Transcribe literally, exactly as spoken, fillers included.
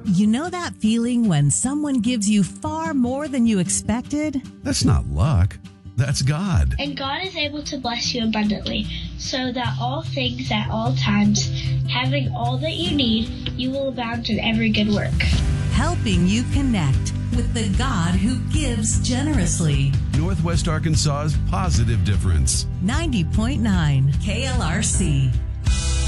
You know that feeling when someone gives you far more than you expected? That's not luck. That's God. And God is able to bless you abundantly, so that all things at all times, having all that you need, you will abound in every good work. Helping you connect with the God who gives generously. Northwest Arkansas's Positive Difference. ninety point nine K L R C.